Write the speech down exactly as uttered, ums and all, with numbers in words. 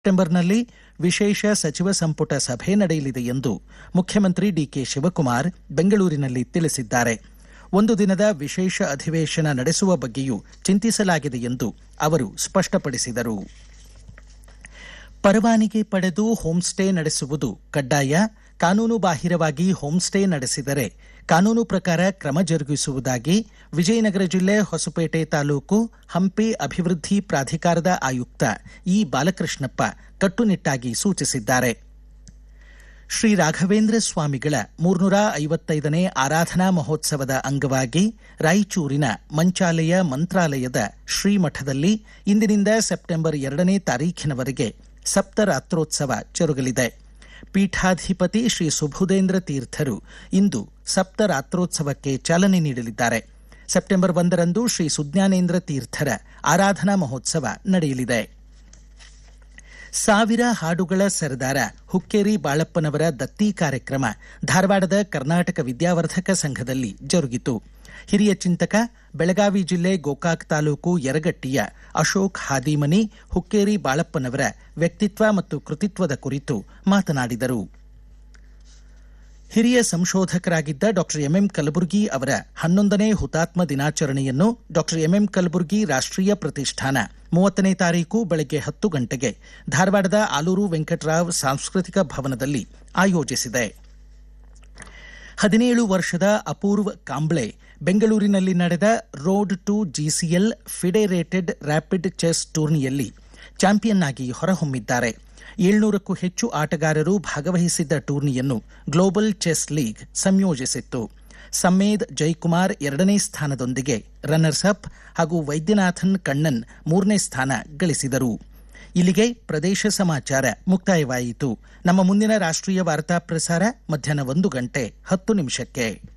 ಸೆಪ್ಟೆಂಬರ್ನಲ್ಲಿ ವಿಶೇಷ ಸಚಿವ ಸಂಪುಟ ಸಭೆ ನಡೆಯಲಿದೆ ಎಂದು ಮುಖ್ಯಮಂತ್ರಿ ಡಿಕೆ ಶಿವಕುಮಾರ್ ಬೆಂಗಳೂರಿನಲ್ಲಿ ತಿಳಿಸಿದ್ದಾರೆ. ಒಂದು ದಿನದ ವಿಶೇಷ ಅಧಿವೇಶನ ನಡೆಸುವ ಬಗ್ಗೆಯೂ ಚಿಂತಿಸಲಾಗಿದೆ ಎಂದು ಅವರು ಸ್ಪಷ್ಟಪಡಿಸಿದರು. ಪರವಾನಗಿ ಪಡೆದು ಹೋಂಸ್ಟೇ ನಡೆಸುವುದು ಕಡ್ಡಾಯ. ಕಾನೂನು ಬಾಹಿರವಾಗಿ ಹೋಂಸ್ಟೇ ನಡೆಸಿದರೆ ಕಾನೂನು ಪ್ರಕಾರ ಕ್ರಮ ಜರುಗಿಸುವುದಾಗಿ ವಿಜಯನಗರ ಜಿಲ್ಲೆ ಹೊಸಪೇಟೆ ತಾಲೂಕು ಹಂಪಿ ಅಭಿವೃದ್ಧಿ ಪ್ರಾಧಿಕಾರದ ಆಯುಕ್ತ ಇ ಬಾಲಕೃಷ್ಣಪ್ಪ ಕಟ್ಟುನಿಟ್ಟಾಗಿ ಸೂಚಿಸಿದ್ದಾರೆ. ಶ್ರೀ ರಾಘವೇಂದ್ರ ಸ್ವಾಮಿಗಳ ಮೂರ್ನೂರ ಐವತ್ತೈದನೇ ಆರಾಧನಾ ಮಹೋತ್ಸವದ ಅಂಗವಾಗಿ ರಾಯಚೂರಿನ ಮಂಚಾಲೆಯ ಮಂತ್ರಾಲಯದ ಶ್ರೀಮಠದಲ್ಲಿ ಇಂದಿನಿಂದ ಸೆಪ್ಟೆಂಬರ್ ಎರಡನೇ ತಾರೀಖಿನವರೆಗೆ ಸಪ್ತರಾತ್ರೋತ್ಸವ ಜರುಗಲಿದೆ. ಪೀಠಾಧಿಪತಿ ಶ್ರೀ ಸುಬುಧೇಂದ್ರ ತೀರ್ಥರು ಇಂದು ಸಪ್ತರಾತ್ರೋತ್ಸವಕ್ಕೆ ಚಾಲನೆ ನೀಡಲಿದ್ದಾರೆ. ಸೆಪ್ಟೆಂಬರ್ ಒಂದರಂದು ಶ್ರೀ ಸುಜ್ಞಾನೇಂದ್ರ ತೀರ್ಥರ ಆರಾಧನಾ ಮಹೋತ್ಸವ ನಡೆಯಲಿದೆ. ಸಾವಿರ ಹಾಡುಗಳ ಸರದಾರ ಹುಕ್ಕೇರಿ ಬಾಳಪ್ಪನವರ ದತ್ತಿ ಕಾರ್ಯಕ್ರಮ ಧಾರವಾಡದ ಕರ್ನಾಟಕ ವಿದ್ಯಾವರ್ಧಕ ಸಂಘದಲ್ಲಿ ಜರುಗಿತು. ಹಿರಿಯ ಚಿಂತಕ, ಬೆಳಗಾವಿ ಜಿಲ್ಲೆ ಗೋಕಾಕ್ ತಾಲೂಕು ಯರಗಟ್ಟಿಯ ಅಶೋಕ್ ಹಾದಿಮನಿ ಹುಕ್ಕೇರಿ ಬಾಳಪ್ಪನವರ ವ್ಯಕ್ತಿತ್ವ ಮತ್ತು ಕೃತಿತ್ವದ ಕುರಿತು ಮಾತನಾಡಿದರು. ಹಿರಿಯ ಸಂಶೋಧಕರಾಗಿದ್ದ ಡಾಕ್ಟರ್ ಎಂಎಂ ಕಲಬುರ್ಗಿ ಅವರ ಹನ್ನೊಂದನೇ ಹುತಾತ್ಮ ದಿನಾಚರಣೆಯನ್ನು ಡಾಕ್ಟರ್ ಎಂಎಂ ಕಲಬುರ್ಗಿ ರಾಷ್ಟ್ರೀಯ ಪ್ರತಿಷ್ಠಾನ ಮೂವತ್ತನೇ ತಾರೀಕು ಬೆಳಗ್ಗೆ ಹತ್ತು ಗಂಟೆಗೆ ಧಾರವಾಡದ ಆಲೂರು ವೆಂಕಟರಾವ್ ಸಾಂಸ್ಕೃತಿಕ ಭವನದಲ್ಲಿ ಆಯೋಜಿಸಿದೆ. ಹದಿನೇಳು ವರ್ಷದ ಅಪೂರ್ವ ಕಾಂಬ್ಳೆ ಬೆಂಗಳೂರಿನಲ್ಲಿ ನಡೆದ road to GCL FIDE rated rapid chess ಟೂರ್ನಿಯಲ್ಲಿ ಚಾಂಪಿಯನ್ ಆಗಿ ಹೊರಹೊಮ್ಮಿದ್ದಾರೆ. ಏಳ್ನೂರಕ್ಕೂ ಹೆಚ್ಚು ಆಟಗಾರರು ಭಾಗವಹಿಸಿದ್ದ ಟೂರ್ನಿಯನ್ನು ಗ್ಲೋಬಲ್ ಚೆಸ್ ಲೀಗ್ ಸಂಯೋಜಿಸಿತ್ತು. ಸಮ್ಮೇದ್ ಜೈಕುಮಾರ್ ಎರಡನೇ ಸ್ಥಾನದೊಂದಿಗೆ ರನ್ನರ್ಸ್ ಅಪ್ ಹಾಗೂ ವೈದ್ಯನಾಥನ್ ಕಣ್ಣನ್ ಮೂರನೇ ಸ್ಥಾನ ಗಳಿಸಿದರು. ಇಲ್ಲಿಗೆ ಪ್ರದೇಶ ಸಮಾಚಾರ ಮುಕ್ತಾಯವಾಯಿತು. ನಮ್ಮ ಮುಂದಿನ ರಾಷ್ಟ್ರೀಯ ವಾರ್ತಾ ಪ್ರಸಾರ ಮಧ್ಯಾಹ್ನ ಒಂದು ಗಂಟೆ ಹತ್ತು ನಿಮಿಷಕ್ಕೆ.